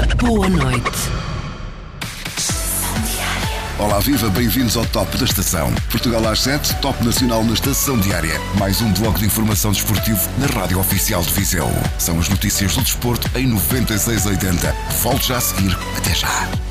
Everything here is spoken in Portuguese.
Boa noite. Olá, viva, bem-vindos ao Top da Estação. Portugal às 7, Top Nacional na Estação Diária. Mais um bloco de informação desportivo na Rádio Oficial de Viseu. São as notícias do desporto em 9680. Volte já a seguir. Até já.